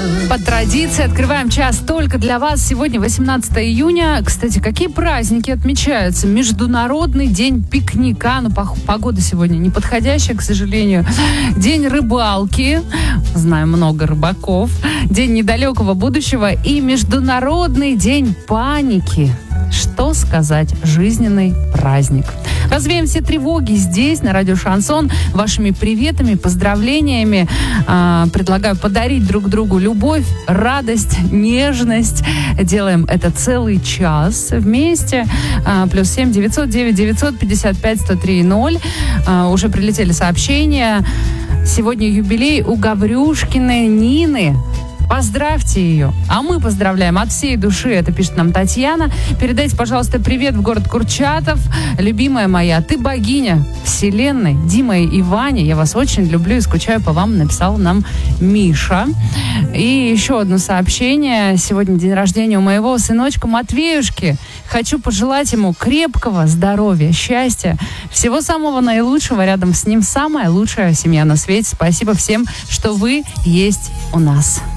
По традиции открываем час только для вас. Сегодня 18 июня. Кстати, какие праздники отмечаются? Международный день пикника. Ну, погода сегодня неподходящая, к сожалению. День рыбалки. Знаю много рыбаков. День недалекого будущего. И Международный день паники. Что сказать? Жизненный праздник. Развеем все тревоги здесь, на радио Шансон, вашими приветами, поздравлениями. Предлагаю подарить друг другу любовь, радость, нежность. Делаем это целый час вместе. +7 909 955 103 0. Уже прилетели сообщения. Сегодня юбилей у Гаврюшкиной Нины. Поздравьте ее. А мы поздравляем от всей души. Это пишет нам Татьяна. Передайте, пожалуйста, привет в город Курчатов. Любимая моя, ты богиня вселенной. Дима и Ваня, я вас очень люблю и скучаю по вам, написал нам Миша. И еще одно сообщение. Сегодня день рождения у моего сыночка Матвеюшки. Хочу пожелать ему крепкого здоровья, счастья, всего самого наилучшего. Рядом с ним самая лучшая семья на свете. Спасибо всем, что вы есть у нас.